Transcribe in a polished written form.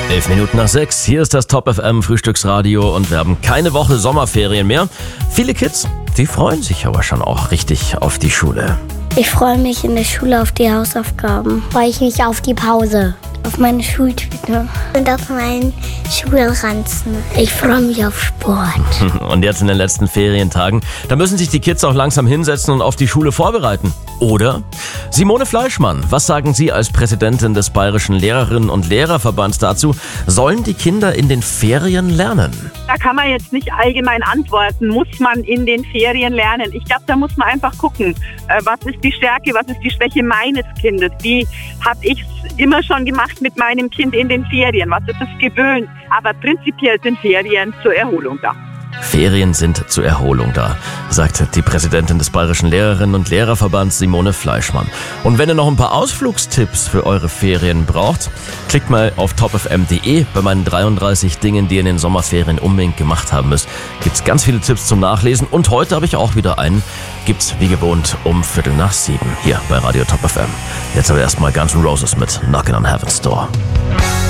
11:05, hier ist das Top FM Frühstücksradio und wir haben keine Woche Sommerferien mehr. Viele Kids, die freuen sich aber schon auch richtig auf die Schule. Ich freue mich in der Schule auf die Hausaufgaben. Freue ich mich auf die Pause. Auf meine Schultüte. Und auf meinen Schulranzen. Ich freue mich auf Sport. Und jetzt in den letzten Ferientagen, da müssen sich die Kids auch langsam hinsetzen und auf die Schule vorbereiten. Oder? Simone Fleischmann, was sagen Sie als Präsidentin des Bayerischen Lehrerinnen- und Lehrerverbands dazu? Sollen die Kinder in den Ferien lernen? Da kann man jetzt nicht allgemein antworten, muss man in den Ferien lernen. Ich glaube, da muss man einfach gucken, was ist die Stärke, was ist die Schwäche meines Kindes. Wie habe ich es immer schon gemacht mit meinem Kind in den Ferien, was ist es gewöhnt. Aber prinzipiell sind Ferien zur Erholung da. Ferien sind zur Erholung da, sagt die Präsidentin des Bayerischen Lehrerinnen- und Lehrerverbands Simone Fleischmann. Und wenn ihr noch ein paar Ausflugstipps für eure Ferien braucht, klickt mal auf topfm.de. Bei meinen 33 Dingen, die ihr in den Sommerferien unbedingt gemacht haben müsst, gibt's ganz viele Tipps zum Nachlesen. Und heute habe ich auch wieder einen. Gibt's wie gewohnt um 6:45 hier bei Radio Top FM. Jetzt aber erstmal Guns N' Roses mit Knockin' on Heaven's Door.